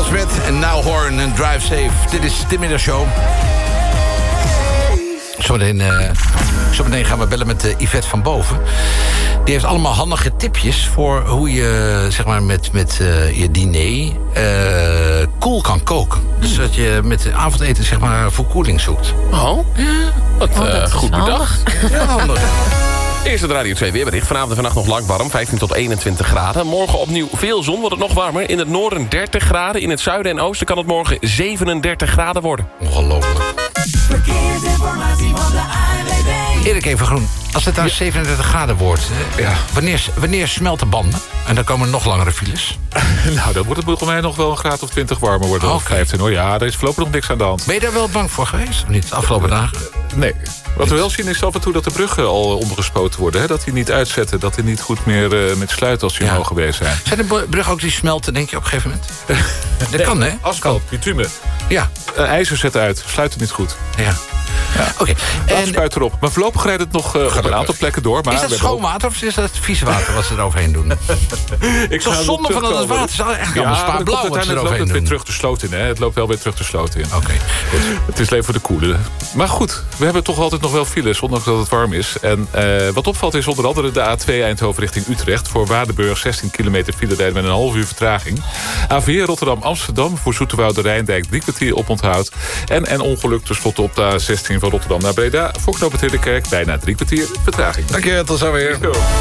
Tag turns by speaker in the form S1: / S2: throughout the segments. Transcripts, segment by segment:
S1: Smith en Now Horn en Drive Safe. Dit is de middagshow. Zometeen gaan we bellen met Yvette van Boven. Die heeft allemaal handige tipjes voor hoe je zeg maar met je diner koel kan koken. Dus dat je met het avondeten zeg maar verkoeling zoekt.
S2: Oh, ja. Wat goed bedacht.
S1: Ja, handig.
S2: Eerst het Radio 2 weerbericht. Vanavond en vannacht nog lang warm, 15 tot 21 graden. Morgen opnieuw veel zon, wordt het nog warmer. In het noorden 30 graden, in het zuiden en oosten kan het morgen 37 graden worden.
S1: Ongelooflijk.
S3: Verkeersinformatie van de ANWB.
S1: Erik even groen. Als het daar 37 graden wordt,
S4: Ja.
S1: wanneer smelten banden? En dan komen nog langere files.
S4: Nou, dan wordt het volgens mij nog wel een graad of 20 warmer worden. Of 15 hoor. Ja, er is voorlopig nog niks aan de hand.
S1: Ben je daar wel bang voor geweest? Of niet, de afgelopen dagen?
S4: Nee. Wat we wel zien is af en toe dat de bruggen al omgespoten worden. Hè? Dat die niet uitzetten, dat die niet goed meer met sluiten als die mogen geweest zijn.
S1: Zijn de bruggen ook die smelten, denk je, op een gegeven moment? Dat kan, hè?
S4: Asfalt, bitumen.
S1: Ja.
S4: IJzer zet uit, sluit het niet goed.
S1: Ja. Oké.
S4: En spuit erop. Maar voorlopig rijdt het nog op een aantal plekken door. Maar
S1: is dat schoon water of is dat vies water wat ze eroverheen doen?
S4: Ik
S1: ga zonde van dat het water. Het is eigenlijk allemaal spaarblauw wat ze eroverheen doen.
S4: Weer terug de sloot in. Hè? Het loopt wel weer terug de sloot in.
S1: Oké, goed.
S4: Het is alleen voor de koele. Maar goed, we hebben toch altijd nog wel files, ondanks dat het warm is. En wat opvalt is onder andere de A2 Eindhoven richting Utrecht. Voor Waardenburg 16 kilometer file rijden met een half uur vertraging. A4 Rotterdam-Amsterdam voor Zoeterwoude Rijndijk 3 kwartier oponthoud. En een ongeluk tenslotte op de A16 van Rotterdam naar Breda. Voor knooppunt Ridderkerk bijna 3 kwartier vertraging.
S1: Dank je, tot zo weer.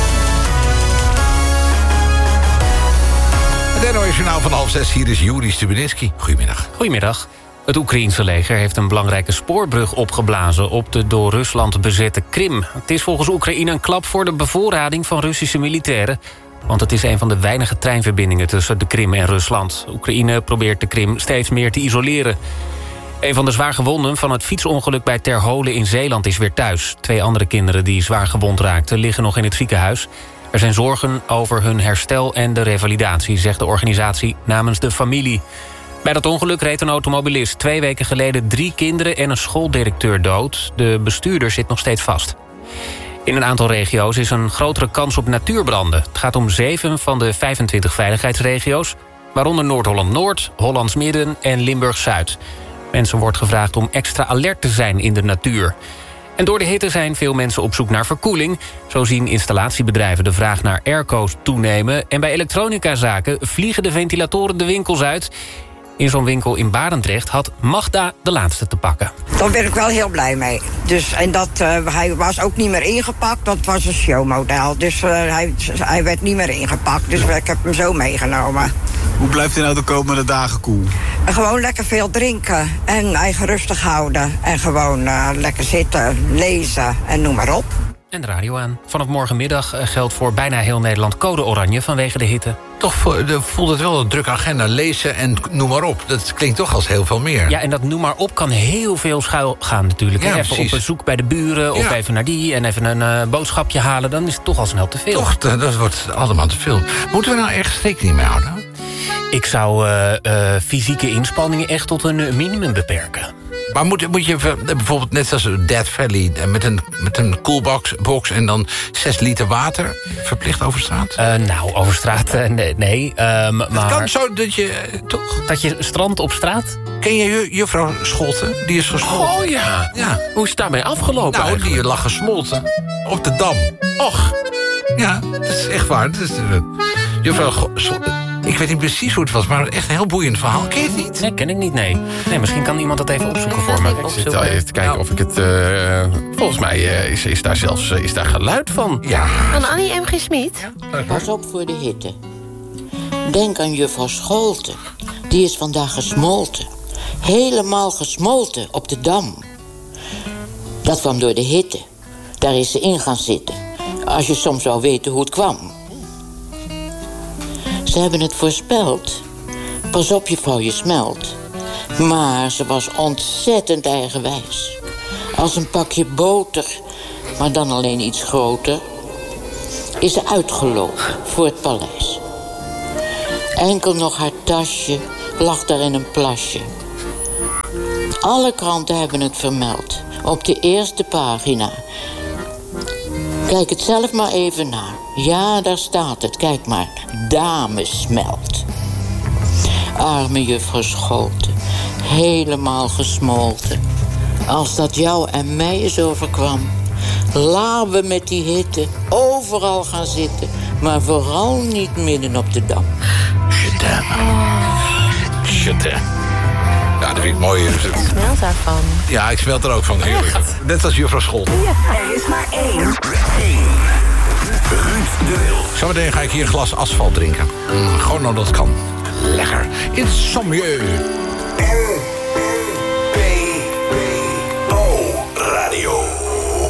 S1: Het NOS-journaal van 5:30. Hier is Juri Stubenitski. Goedemiddag.
S5: Goedemiddag. Het Oekraïense leger heeft een belangrijke spoorbrug opgeblazen op de door Rusland bezette Krim. Het is volgens Oekraïne een klap voor de bevoorrading van Russische militairen, want het is een van de weinige treinverbindingen tussen de Krim en Rusland. Oekraïne probeert de Krim steeds meer te isoleren. Een van de zwaargewonden van het fietsongeluk bij Terholen in Zeeland is weer thuis. 2 andere kinderen die zwaar gewond raakten liggen nog in het ziekenhuis. Er zijn zorgen over hun herstel en de revalidatie, zegt de organisatie namens de familie. Bij dat ongeluk reed een automobilist 2 weken geleden 3 kinderen en een schooldirecteur dood. De bestuurder zit nog steeds vast. In een aantal regio's is een grotere kans op natuurbranden. Het gaat om 7 van de 25 veiligheidsregio's, waaronder Noord-Holland-Noord, Hollands Midden en Limburg-Zuid. Mensen wordt gevraagd om extra alert te zijn in de natuur. En door de hitte zijn veel mensen op zoek naar verkoeling. Zo zien installatiebedrijven de vraag naar airco's toenemen. En bij elektronicazaken vliegen de ventilatoren de winkels uit. In zo'n winkel in Barendrecht had Magda de laatste te pakken.
S6: Daar ben ik wel heel blij mee. Dus, en hij was ook niet meer ingepakt, dat was een showmodel. Dus hij werd niet meer ingepakt, dus ik heb hem zo meegenomen.
S7: Hoe blijft hij nou de komende dagen koel?
S6: En gewoon lekker veel drinken en eigen rustig houden. En gewoon lekker zitten, lezen en noem maar op.
S5: En de radio aan. Vanaf morgenmiddag geldt voor bijna heel Nederland code oranje vanwege de hitte.
S1: Toch voelt het wel een drukke agenda. Lezen en noem maar op. Dat klinkt toch als heel veel meer.
S5: Ja, en dat noem maar op kan heel veel schuil gaan natuurlijk.
S1: Ja,
S5: even op bezoek bij de buren of even naar die en even een boodschapje halen. Dan is het toch al snel te veel.
S1: Toch, dat wordt allemaal te veel. Moeten we nou ergens rekening mee houden?
S5: Ik zou fysieke inspanningen echt tot een minimum beperken.
S1: Maar moet je bijvoorbeeld net als Death Valley met een coolbox en dan 6 liter water verplicht over straat?
S5: Nou, over straat, nee. Maar
S1: het kan zo dat je, toch?
S5: Dat je strand op straat?
S1: Ken je juffrouw Scholten? Die is gesmolten.
S2: Oh ja. Hoe is het daarmee afgelopen eigenlijk?
S1: Die lag gesmolten op de Dam.
S2: Och.
S1: Ja, dat is echt waar. Dat is, juffrouw ik weet niet precies hoe het was, maar echt een heel boeiend verhaal. Ken je het niet?
S5: Nee, ken ik niet, nee. Misschien kan iemand dat even opzoeken voor me.
S2: Ik zit al even te kijken of ik het... volgens mij is daar zelfs geluid van.
S1: Ja.
S8: Van Annie M. G. Smit.
S9: Pas op voor de hitte. Denk aan juffrouw Scholten. Die is vandaag gesmolten. Helemaal gesmolten op de Dam. Dat kwam door de hitte. Daar is ze in gaan zitten. Als je soms zou weten hoe het kwam. Ze hebben het voorspeld. Pas op, juffrouw, je smelt. Maar ze was ontzettend eigenwijs. Als een pakje boter, maar dan alleen iets groter, is ze uitgelopen voor het paleis. Enkel nog haar tasje lag daar in een plasje. Alle kranten hebben het vermeld. Op de eerste pagina. Kijk het zelf maar even na. Ja, daar staat het. Kijk maar. Damesmelt. Arme juffrouw Scholten. Helemaal gesmolten. Als dat jou en mij eens overkwam. Laten we met die hitte overal gaan zitten. Maar vooral niet midden op de Dam.
S1: Chetem. Ja, dat vind ik mooi.
S8: Ik smelt daarvan.
S1: Ja, ik smelt er ook van. Heerlijk. Net als juffrouw Scholten.
S3: Er is maar één. Ruud de Wild.
S1: Zometeen ga ik hier een glas asfalt drinken. Gewoon omdat het kan. Lekker. Insomnieu.